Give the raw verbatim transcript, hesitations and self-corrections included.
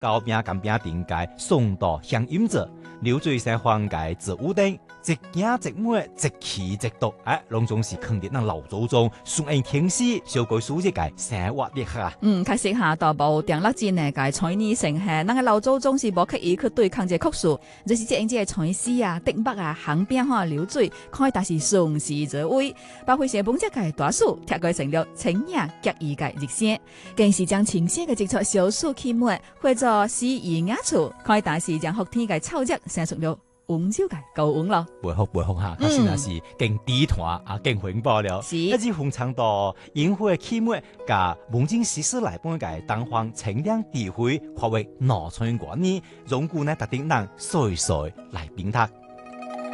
高饼干饼顶界送到香饮者，流水生黄界植物等，一件一枚一期一毒，哎，拢總是肯定咱老祖宗順應天時，小改數日界生活的下。 嗯，確實下到無定落真嘅個菜呢成係，咱個老祖宗是無刻意去對抗這酷暑，就是即係即係菜絲啊、頂北啊、鹹餅哈流水，可以達是順時而為，包括寫本隻個大樹，貼改成了清雅結意嘅熱線，更是將清鮮嘅製作小樹起末，或者詩意雅處，可以達是將福天嘅草汁生出了溫州嘅高溫咯。 袂好袂好哈，確實也是更低團啊，更環保了。 是一支紅腸到煙火嘅起末，加夢境實施來半個蛋黃清涼地灰，化為農村觀念，容古呢特定人歲歲來變態。